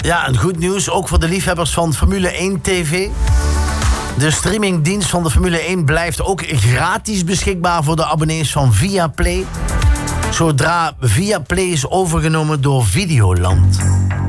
Ja, en goed nieuws, ook voor de liefhebbers van Formule 1 TV. De streamingdienst van de Formule 1 blijft ook gratis beschikbaar voor de abonnees van Viaplay. Zodra Viaplay is overgenomen door Videoland.